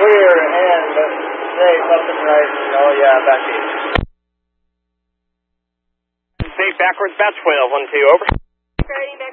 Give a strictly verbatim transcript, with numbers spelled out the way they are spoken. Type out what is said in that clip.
clear and safe up and right. Oh, yeah, back to you. Safe backwards, batch twelve, one two, over. Ready,